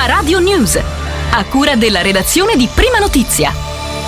Prima Radio News, a cura della redazione di Prima Notizia.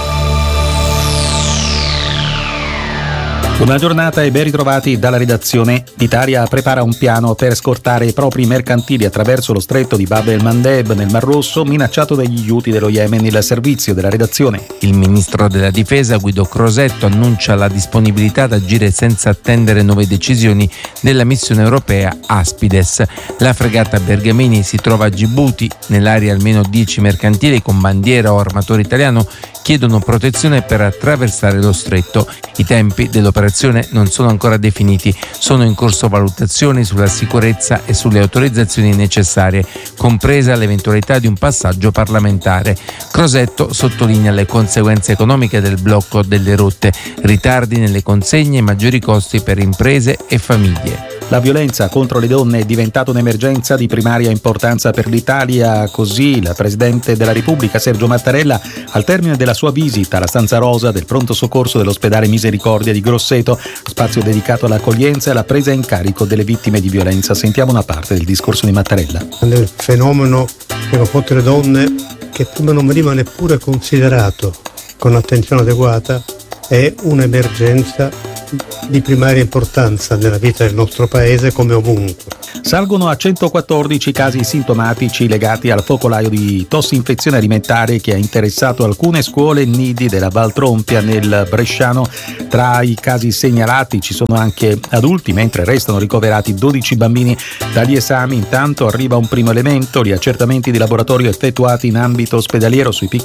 Buona giornata e ben ritrovati dalla redazione. L'Italia prepara un piano per scortare i propri mercantili attraverso lo stretto di Bab el-Mandeb nel Mar Rosso, minacciato dagli Houthi dello Yemen. Il servizio della redazione. Il ministro della difesa Guido Crosetto annuncia la disponibilità ad agire senza attendere nuove decisioni della missione europea Aspides. La fregata Bergamini si trova a Gibuti. Nell'area almeno 10 mercantili con bandiera o armatore italiano chiedono protezione per attraversare lo stretto. I tempi dell'operazione non sono ancora definiti, sono in corso valutazioni sulla sicurezza e sulle autorizzazioni necessarie, compresa l'eventualità di un passaggio parlamentare. Crosetto sottolinea le conseguenze economiche del blocco delle rotte, ritardi nelle consegne e maggiori costi per imprese e famiglie. La violenza contro le donne è diventata un'emergenza di primaria importanza per l'Italia, così il Presidente della Repubblica Sergio Mattarella, al termine della sua visita alla stanza rosa del pronto soccorso dell'ospedale Misericordia di Grosseto, spazio dedicato all'accoglienza e alla presa in carico delle vittime di violenza. Sentiamo una parte del discorso di Mattarella. Nel fenomeno nei confronti delle donne, che prima non veniva neppure considerato con attenzione adeguata, è un'emergenza di primaria importanza nella vita del nostro paese come ovunque. Salgono a 114 casi sintomatici legati al focolaio di tossinfezione alimentare che ha interessato alcune scuole e nidi della Val Trompia nel Bresciano. Tra i casi segnalati ci sono anche adulti, mentre restano ricoverati 12 bambini. Dagli esami intanto arriva un primo elemento: gli accertamenti di laboratorio effettuati in ambito ospedaliero sui piccoli